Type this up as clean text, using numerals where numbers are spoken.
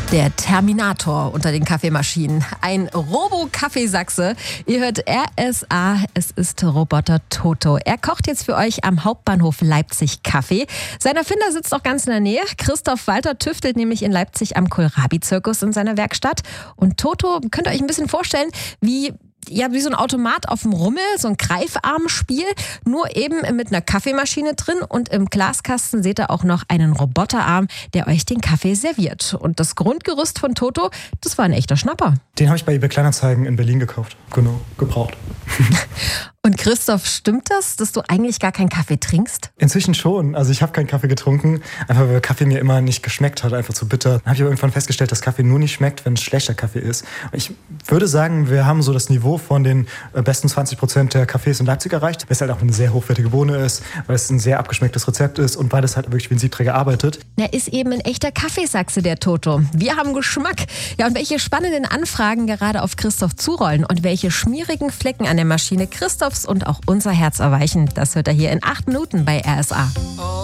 Der Terminator unter den Kaffeemaschinen. Ein Robo-Kaffeesachse. Ihr hört RSA, es ist Roboter Toto. Er kocht jetzt für euch am Hauptbahnhof Leipzig Kaffee. Sein Erfinder sitzt auch ganz in der Nähe. Christoph Walter tüftelt nämlich in Leipzig am Kohlrabi-Zirkus in seiner Werkstatt. Und Toto, könnt ihr euch ein bisschen vorstellen, wie so ein Automat auf dem Rummel, so ein Greifarmspiel, nur eben mit einer Kaffeemaschine drin, und im Glaskasten seht ihr auch noch einen Roboterarm, der euch den Kaffee serviert. Und das Grundgerüst von Toto, das war ein echter Schnapper. Den habe ich bei eBay Kleinanzeigen in Berlin gekauft. Genau, gebraucht. Und Christoph, stimmt das, dass du eigentlich gar keinen Kaffee trinkst? Inzwischen schon. Also ich habe keinen Kaffee getrunken, einfach weil Kaffee mir immer nicht geschmeckt hat, einfach zu bitter. Dann habe ich aber irgendwann festgestellt, dass Kaffee nur nicht schmeckt, wenn es schlechter Kaffee ist. Ich würde sagen, wir haben so das Niveau von den besten 20% der Cafés in Leipzig erreicht, weil es halt auch eine sehr hochwertige Bohne ist, weil es ein sehr abgeschmecktes Rezept ist und weil es halt wirklich wie ein Siebträger arbeitet. Er ist eben ein echter Kaffeesachse, der Toto. Wir haben Geschmack. Ja, und welche spannenden Anfragen gerade auf Christoph zurollen und welche schmierigen Flecken an der Maschine Christophs und auch unser Herz erweichen, das hört er hier in 8 Minuten bei RSA.